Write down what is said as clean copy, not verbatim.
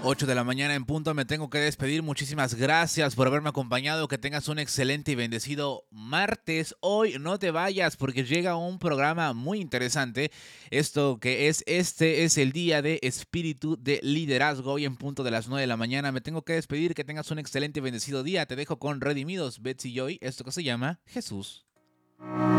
8 de la mañana en punto, me tengo que despedir. Muchísimas gracias por haberme acompañado. Que tengas un excelente y bendecido martes. Hoy no te vayas porque llega un programa muy interesante. Este es el día de espíritu de liderazgo. Hoy en punto de las 9 de la mañana me tengo que despedir. Que tengas un excelente y bendecido día. Te dejo con Redimidos, Betsy Joy. Esto que se llama Jesús.